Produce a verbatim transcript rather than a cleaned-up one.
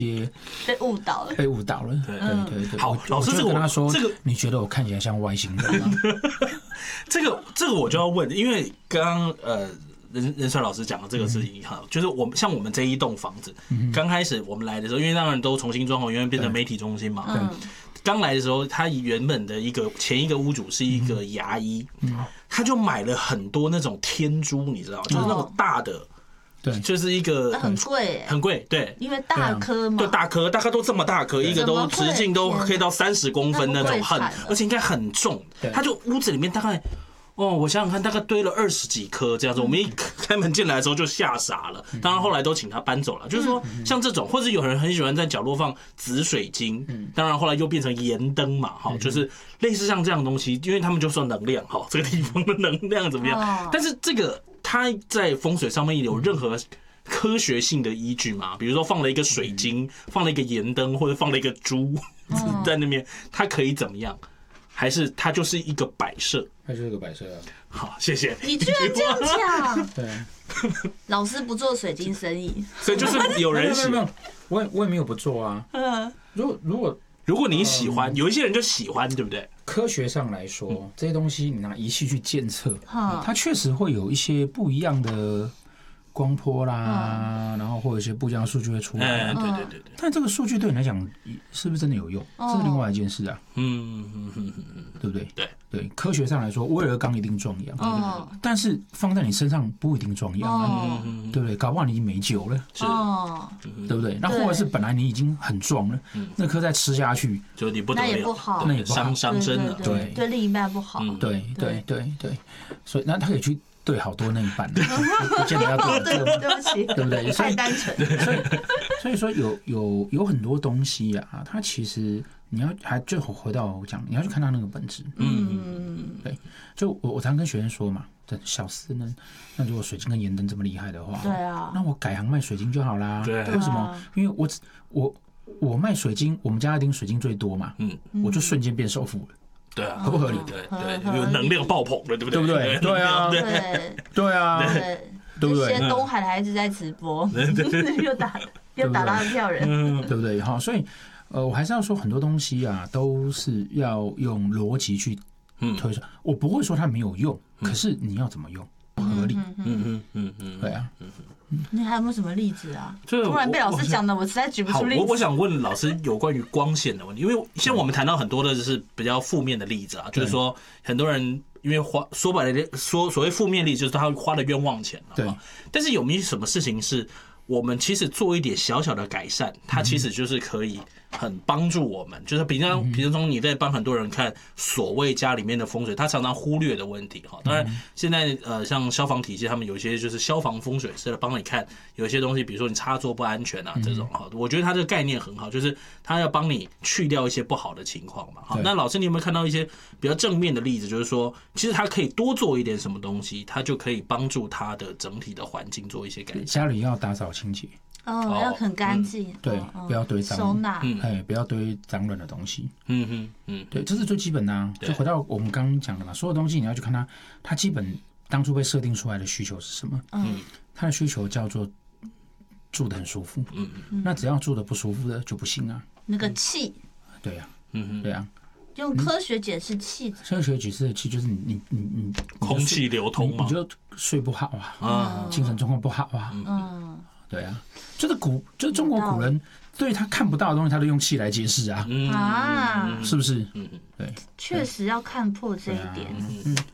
也被误导了， 被误导了。对对对， 好，老师，这个跟他说， 这个你觉得我看起来像外星人吗？ 这个这个我就要问，因为刚刚呃。任任帅老师讲的这个是遗憾，嗯、就是我们像我们这一栋房子，刚、嗯、开始我们来的时候，因为当然都重新装潢，因为变成媒体中心嘛。嗯。刚来的时候，他原本的一个前一个屋主是一个牙医，嗯、他就买了很多那种天珠，你知道，就是那种大的。对，就是一个很贵， 很贵，对， 因为大颗嘛， 对，大颗，大概都这么大颗，一个都直径都可以到三十公分那种，很，而且应该很重。他就屋子里面大概。哦，我想想看，大概堆了二十几颗这样子。我们一开门进来的时候就吓傻了。当然后来都请他搬走了。就是说，像这种，或者有人很喜欢在角落放紫水晶，当然后来又变成盐灯嘛，哈，就是类似像这样的东西，因为他们就说能量，哈，这个地方的能量怎么样？但是这个它在风水上面有任何科学性的依据吗？比如说放了一个水晶，放了一个盐灯，或者放了一个猪在那边，它可以怎么样？还是它就是一个摆设？ 它就是一个摆设啊。 好，谢谢。 你居然这样讲？ 对， 老师不做水晶生意， 所以就是有人喜欢， 我也我也没有不做啊。嗯，如果如果如果你喜欢，有一些人就喜欢，对不对？ 科学上来说，这些东西你拿仪器去监测，它确实会有一些不一样的光波啦，然后或者一些不一样的数据会出来。 对对对对。 但这个数据对你来讲是不是真的有用？这是另外一件事啊。嗯嗯嗯嗯，对不对？ 对对，科学上来说，威尔刚一定壮阳，嗯，但是放在你身上不一定壮阳啊，对不对？搞不好你已经没救了， 是， 对不对？那或者是本来你已经很壮了，那颗再吃下去， 就你不得了， 那也不好， 那也不好， 伤伤身了， 对，对另一半不好， 对对对对，所以那他可以去。对好多那一半，不见得要对这个，对不起， 对不对？ 太单纯。 所以，所以说有有有很多东西啊，它其实你要还最后回到我讲，你要去看它那个本质。嗯，对。就我我常跟学生说嘛，这小事呢，那如果水晶跟盐灯这么厉害的话， 对啊， 那我改行卖水晶就好啦。 对， 为什么？因为我我我卖水晶，我们家一定水晶最多嘛，嗯，我就瞬间变首富了。 对啊， 合不合理？ 对对，有能量爆棚了，对不对？ 对不对？对啊， 对对啊， 对， 对不对？ 这些东海的孩子在直播，又打又打到一票人， 对不对？哈，所以呃，我还是要说很多东西啊，都是要用逻辑去推算。我不会说它没有用，可是你要怎么用，合理。嗯嗯嗯嗯，对啊。 你还有没有什么例子啊？突然被老师讲的，我实在举不出例子。 好，我我想问老师有关于光线的问题，因为像我们谈到很多的就是比较负面的例子啊，就是说很多人因为花说白了说所谓负面例子就是他花了冤枉钱了。 对。 但是有没有什么事情是我们其实做一点小小的改善，它其实就是可以很帮助我们，就是平常平常你在帮很多人看所谓家里面的风水，他常常忽略的问题哈。当然现在呃像消防体系，他们有一些就是消防风水师来帮你看，有一些东西，比如说你插座不安全啊这种哈，我觉得他这个概念很好，就是他要帮你去掉一些不好的情况嘛。好，那老师你有没有看到一些比较正面的例子，就是说其实他可以多做一点什么东西，他就可以帮助他的整体的环境做一些改善。 家里要打扫清洁。 哦，要很干净， 对，不要堆脏， 收纳， 哎，不要堆脏乱的东西。 嗯嗯嗯， 对，这是最基本的啊。就回到我们刚刚讲的嘛，所有东西你要去看它，它基本当初被设定出来的需求是什么？嗯，它的需求叫做住得很舒服。嗯嗯，那只要住得不舒服的就不行啊。 那个气， 对呀，嗯嗯，对啊。 用科学解释气， 科学解释的气就是你你你你空气流通嘛， 你就睡不好啊，精神状况不好啊。嗯。对啊，就是古，就是中国古人对他看不到的东西，他都用气来解释啊，啊，是不是？嗯，对， 确实要看破这一点。嗯。